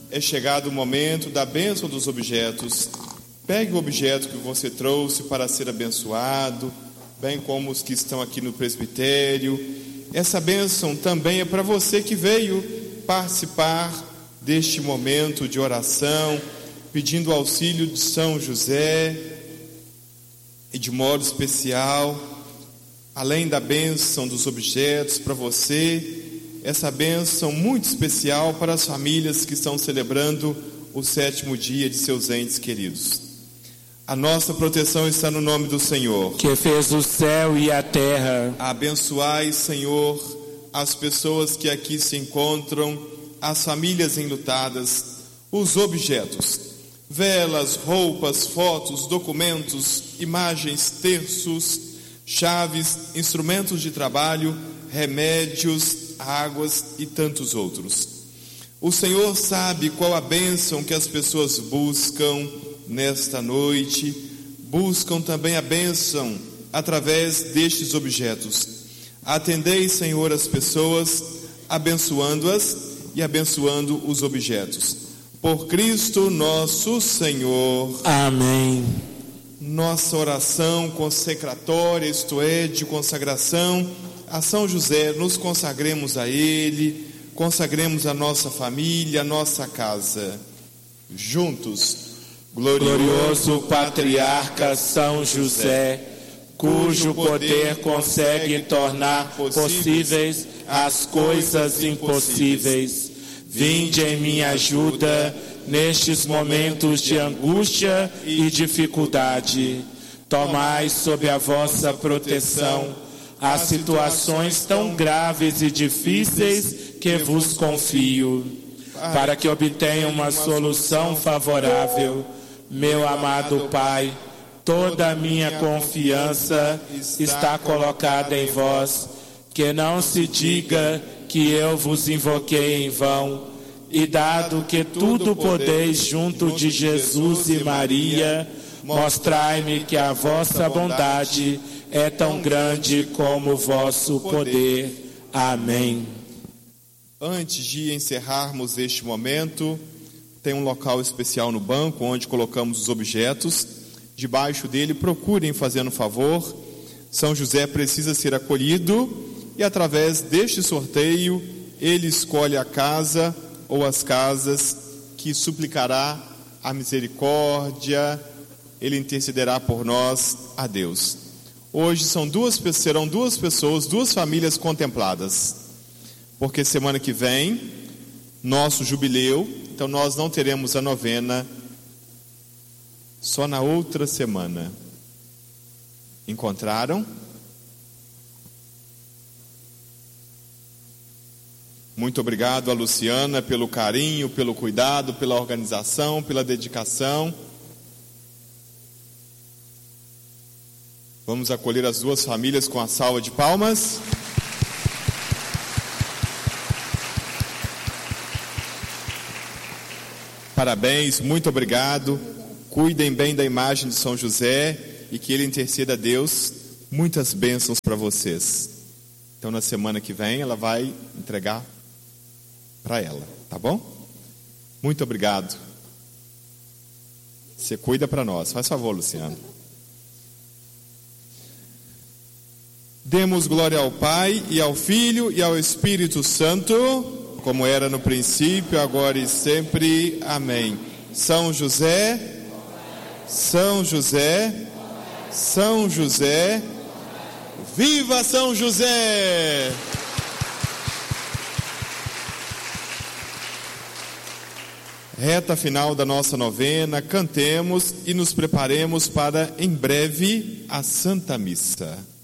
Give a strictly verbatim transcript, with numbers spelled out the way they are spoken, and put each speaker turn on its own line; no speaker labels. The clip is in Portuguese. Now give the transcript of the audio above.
é chegado o momento da bênção dos objetos. Pegue o objeto que você trouxe para ser abençoado, bem como os que estão aqui no presbitério. Essa bênção também é para você que veio participar deste momento de oração, pedindo o auxílio de São José, e de modo especial, além da bênção dos objetos para você, essa bênção muito especial para as famílias que estão celebrando o sétimo dia de seus entes queridos. A nossa proteção está no nome do Senhor,
que fez o céu e a terra.
Abençoai, Senhor, as pessoas que aqui se encontram, as famílias enlutadas, os objetos, velas, roupas, fotos, documentos, imagens, terços, chaves, instrumentos de trabalho, remédios, águas e tantos outros. O Senhor sabe qual a bênção que as pessoas buscam nesta noite, buscam também a bênção através destes objetos. Atendei, Senhor, as pessoas, abençoando-as e abençoando os objetos. Por Cristo nosso Senhor.
Amém.
Nossa oração consecratória, isto é, de consagração a São José, nos consagremos a Ele, consagremos a nossa família, a nossa casa. Juntos,
glorioso patriarca São José, cujo poder consegue tornar possíveis as coisas impossíveis, vinde em minha ajuda nestes momentos de angústia e dificuldade. Tomai sob a vossa proteção as situações tão graves e difíceis que vos confio, para que obtenha uma solução favorável. Meu amado Pai, toda a minha confiança está colocada em vós, que não se diga que eu vos invoquei em vão, e dado que tudo podeis junto de Jesus e Maria, mostrai-me que a vossa bondade é tão grande como o vosso poder. Amém.
Antes de encerrarmos este momento, tem um local especial no banco onde colocamos os objetos. Debaixo dele, procurem fazendo um favor. São José precisa ser acolhido e através deste sorteio ele escolhe a casa ou as casas que suplicará a misericórdia, ele intercederá por nós a Deus. Hoje são duas, serão duas pessoas, duas famílias contempladas, porque semana que vem, nosso jubileu, então nós não teremos a novena, só na outra semana. Encontraram? Muito obrigado a Luciana pelo carinho, pelo cuidado, pela organização, pela dedicação. Vamos acolher as duas famílias com a salva de palmas. Parabéns, muito obrigado. Cuidem bem da imagem de São José e que ele interceda a Deus. Muitas bênçãos para vocês. Então, na semana que vem, ela vai entregar para ela, tá bom? Muito obrigado. Você cuida para nós. Faz favor, Luciano. Demos glória ao Pai, e ao Filho, e ao Espírito Santo, como era no princípio, agora e sempre. Amém. São José, São José, São José, viva São José! Reta final da nossa novena, cantemos e nos preparemos para, em breve, a Santa Missa.